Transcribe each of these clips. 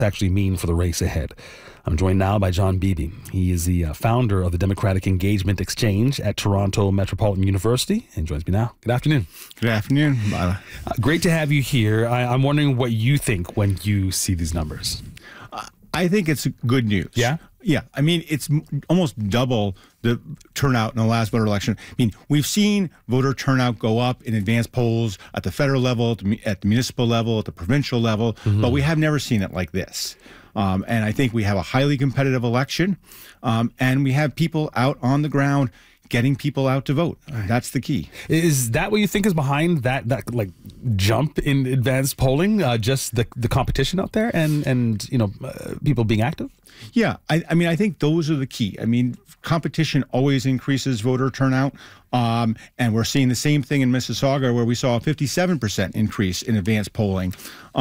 actually mean for the race ahead? I'm joined now by John Beebe. He is the founder of the Democratic Engagement Exchange at Toronto Metropolitan University and joins me now. Good afternoon. Good afternoon. Great to have you here. I'm wondering what you think when you see these numbers. I think it's good news. Yeah? Yeah. I mean, it's almost double the turnout in the last voter election. I mean, we've seen voter turnout go up in advanced polls at the federal level, at the municipal level, at the provincial level, but we have never seen it like this. And I think we have a highly competitive election, and we have people out on the ground getting people out to vote. That's the key. Is that what you think is behind that like jump in advanced polling? Just the competition out there and people being active? Yeah, I mean, I think those are the key. I mean, competition always increases voter turnout. And we're seeing the same thing in Mississauga, where we saw a 57% increase in advanced polling.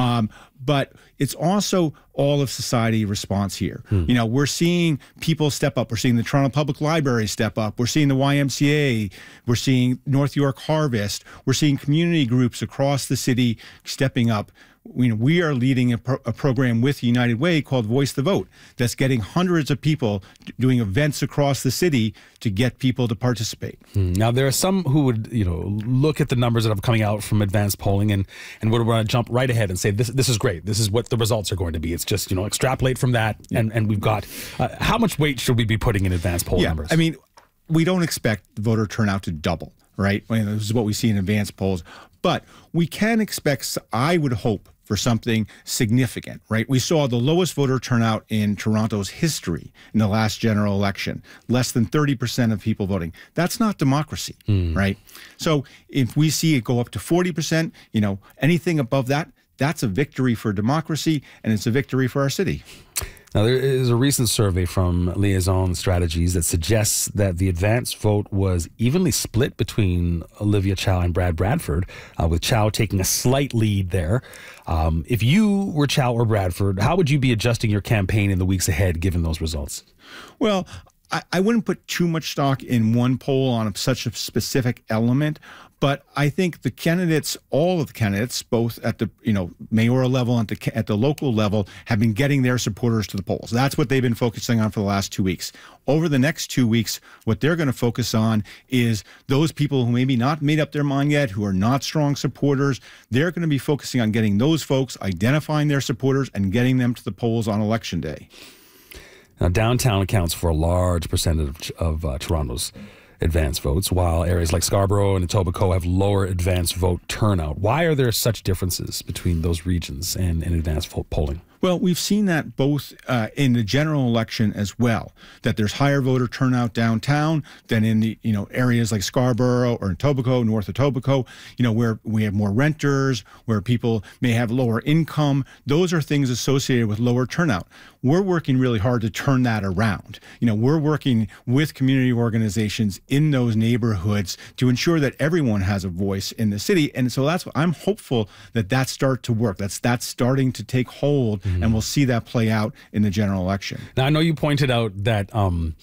But it's also all of society response here. You know, we're seeing people step up. We're seeing the Toronto Public Library step up. We're seeing the YMCA. We're seeing North York Harvest. We're seeing community groups across the city stepping up. We are leading a program with United Way called Voice the Vote that's getting hundreds of people doing events across the city to get people to participate. Now, there are some who would, look at the numbers that are coming out from advanced polling and would want to jump right ahead and say, this is great. This is what the results are going to be. It's just, extrapolate from that. And we've got, how much weight should we be putting in advanced poll numbers? I mean, we don't expect voter turnout to double, right? I mean, this is what we see in advanced polls. But we can expect, I would hope, for something significant, right? We saw the lowest voter turnout in Toronto's history in the last general election, less than 30% of people voting. That's not democracy, right? So if we see it go up to 40%, anything above that, that's a victory for democracy, and it's a victory for our city. Now, there is a recent survey from Liaison Strategies that suggests that the advanced vote was evenly split between Olivia Chow and Brad Bradford, with Chow taking a slight lead there. If you were Chow or Bradford, how would you be adjusting your campaign in the weeks ahead, given those results? Well, I wouldn't put too much stock in one poll on such a specific element, but I think the candidates, all of the candidates, both at the mayoral level and at the local level, have been getting their supporters to the polls. That's what they've been focusing on for the last 2 weeks. Over the next 2 weeks, what they're going to focus on is those people who maybe not made up their mind yet, who are not strong supporters. They're going to be focusing on getting those folks, identifying their supporters, and getting them to the polls on Election Day. Now, downtown accounts for a large percentage of Toronto's advanced votes, while areas like Scarborough and Etobicoke have lower advanced vote turnout. Why are there such differences between those regions and in advanced vote polling? Well, we've seen that both in the general election as well, that there's higher voter turnout downtown than in the areas like Scarborough or Etobicoke, North Etobicoke, where we have more renters, where people may have lower income. Those are things associated with lower turnout. We're working really hard to turn that around. We're working with community organizations in those neighborhoods to ensure that everyone has a voice in the city. And so I'm hopeful that starts to work. That's starting to take hold. And we'll see that play out in the general election. Now, I know you pointed out that,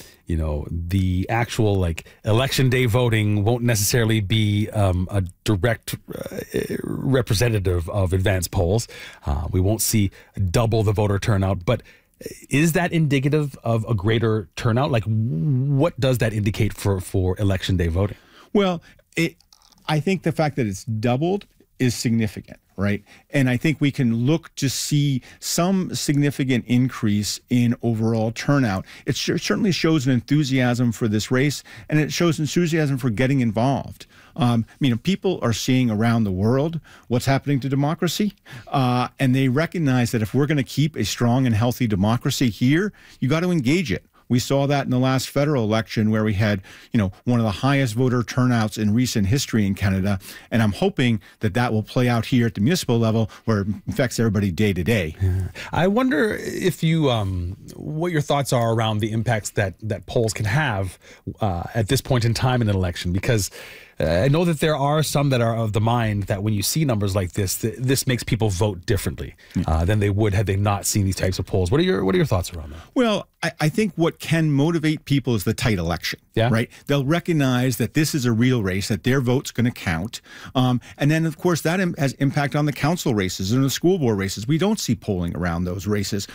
the actual election day voting won't necessarily be a direct representative of advanced polls. We won't see double the voter turnout, but is that indicative of a greater turnout? What does that indicate for election day voting? Well, I think the fact that it's doubled is significant, right? And I think we can look to see some significant increase in overall turnout. It certainly shows an enthusiasm for this race, and it shows enthusiasm for getting involved. People are seeing around the world what's happening to democracy, and they recognize that if we're going to keep a strong and healthy democracy here, you got to engage it. We saw that in the last federal election where we had, one of the highest voter turnouts in recent history in Canada. And I'm hoping that will play out here at the municipal level where it affects everybody day to day. Yeah. I wonder if you, what your thoughts are around the impacts that polls can have at this point in time in an election, because I know that there are some that are of the mind that when you see numbers like this, this makes people vote differently than they would had they not seen these types of polls. What are your thoughts around that? Well, I think what can motivate people is the tight election, right? They'll recognize that this is a real race, that their vote's going to count. And then, of course, that has impact on the council races and the school board races. We don't see polling around those races.